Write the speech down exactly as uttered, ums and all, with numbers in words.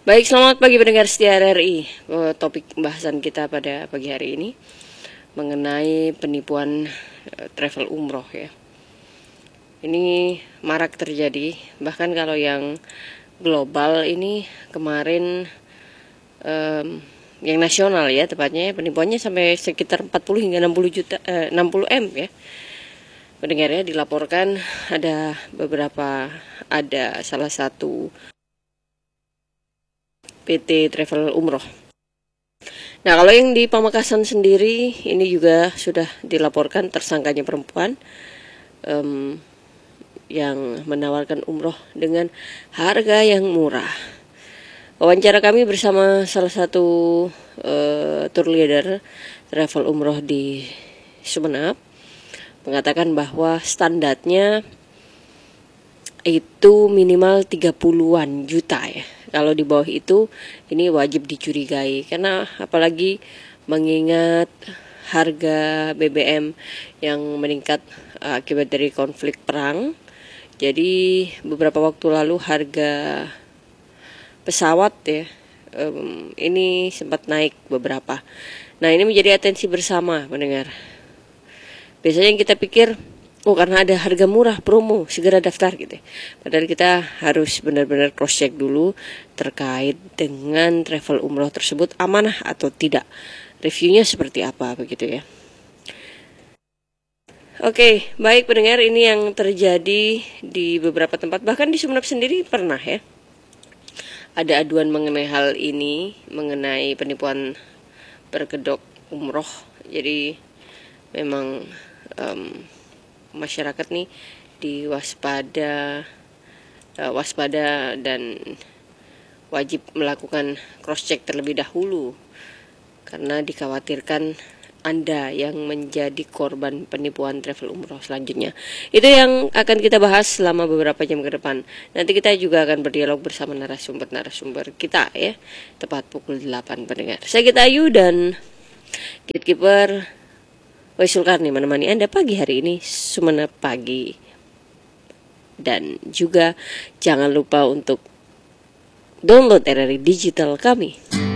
Baik, selamat pagi pendengar setia R R I. Eh, Topik pembahasan kita pada pagi hari ini mengenai penipuan eh, travel umroh ya. Ini marak terjadi, bahkan kalau yang global ini kemarin em, yang nasional ya tepatnya penipuannya sampai sekitar empat puluh hingga enam puluh juta eh, enam puluh M ya. Pendengarnya dilaporkan ada beberapa ada salah satu P T Travel Umroh. Nah, kalau yang di Pamekasan sendiri ini juga sudah dilaporkan tersangkanya perempuan um, yang menawarkan umroh dengan harga yang murah. Wawancara kami bersama salah satu uh, tour leader travel umroh di Sumeneb mengatakan bahwa standarnya itu minimal tiga puluhan juta ya. Kalau di bawah itu ini wajib dicurigai karena apalagi mengingat harga B B M yang meningkat uh, akibat dari konflik perang. Jadi beberapa waktu lalu harga pesawat ya um, ini sempat naik beberapa. Nah, ini menjadi atensi bersama mendengar. Biasanya yang kita pikir oh, karena ada harga murah promo segera daftar gitu. Padahal kita harus benar-benar cross check dulu terkait dengan travel umroh tersebut amanah atau tidak. Reviewnya seperti apa begitu ya. Oke, baik pendengar, ini yang terjadi di beberapa tempat, bahkan di Sumeneb sendiri pernah ya. Ada aduan mengenai hal ini, mengenai penipuan berkedok umroh. Jadi memang um, masyarakat nih diwaspada uh, waspada dan wajib melakukan cross check terlebih dahulu karena dikhawatirkan Anda yang menjadi korban penipuan travel umroh selanjutnya. Itu yang akan kita bahas selama beberapa jam ke depan. Nanti kita juga akan berdialog bersama narasumber-narasumber kita ya, tepat pukul delapan pendengar. Saya Gita Ayu dan gatekeeper Waisul Karni menemani Anda pagi hari ini, Sumeneb Pagi. Dan juga jangan lupa untuk download R R I digital kami.